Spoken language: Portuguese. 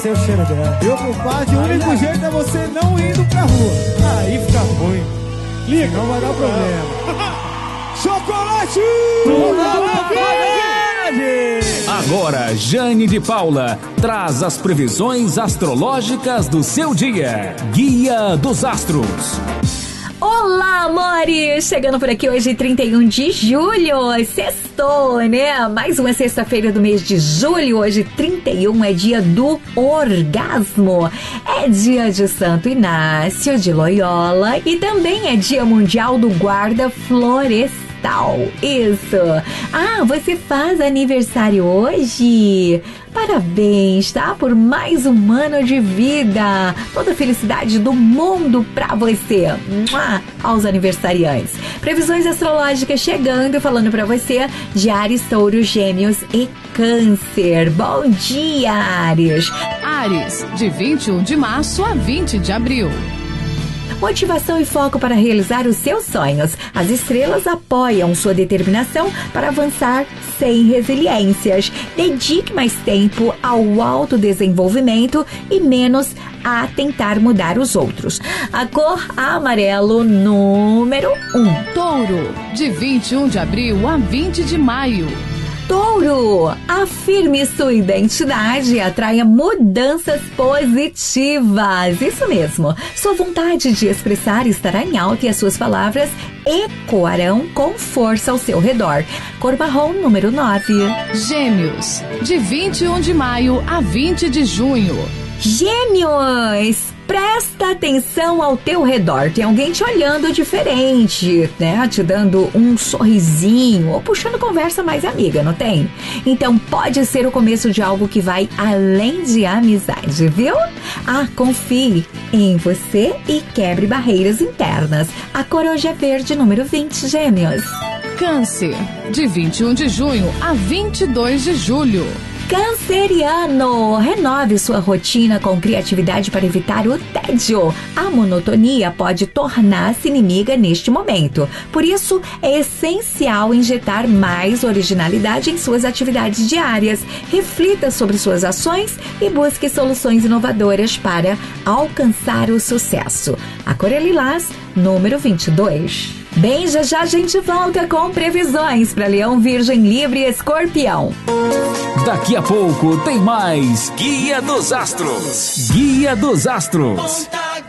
sei o cheiro dela. Meu compadre, o único jeito é você não indo pra rua. Aí fica ruim. Liga, não vai dar problema. Chocolate! Agora, Jane de Paula traz as previsões astrológicas do seu dia. Guia dos Astros. Olá, amores! Chegando por aqui hoje, 31 de julho, sextou, né? Mais uma sexta-feira do mês de julho. Hoje, 31, é dia do orgasmo. É dia de Santo Inácio de Loyola e também é dia mundial do guarda florestal. Isso! Ah, você faz aniversário hoje? Parabéns, tá? Por mais um ano de vida. Toda a felicidade do mundo pra você. Mua! Aos aniversariantes. Previsões astrológicas chegando, falando pra você de Áries, Touro, Gêmeos e Câncer. Bom dia, Áries. Áries, de 21 de março a 20 de abril. Motivação e foco para realizar os seus sonhos. As estrelas apoiam sua determinação para avançar sem resiliências. Dedique mais tempo ao autodesenvolvimento e menos a tentar mudar os outros. A cor amarelo, número 1. Touro, de 21 de abril a 20 de maio. Touro, afirme sua identidade e atraia mudanças positivas. Isso mesmo. Sua vontade de expressar estará em alta e as suas palavras ecoarão com força ao seu redor. Cor marrom, número 9. Gêmeos, de 21 de maio a 20 de junho. Gêmeos, presta atenção ao teu redor. Tem alguém te olhando diferente, né? Te dando um sorrisinho ou puxando conversa mais amiga, não tem? Então pode ser o começo de algo que vai além de amizade, viu? Ah, confie em você e quebre barreiras internas. A cor hoje é verde, número 20, Gêmeos. Câncer, de 21 de junho a 22 de julho. Canceriano, renove sua rotina com criatividade para evitar o tédio. A monotonia pode tornar-se inimiga neste momento. Por isso, é essencial injetar mais originalidade em suas atividades diárias. Reflita sobre suas ações e busque soluções inovadoras para alcançar o sucesso. A cor é lilás, número 22. Bem, já a gente volta com previsões para Leão, Virgem, Libra e Escorpião. Daqui a pouco tem mais Guia dos Astros. Guia dos Astros.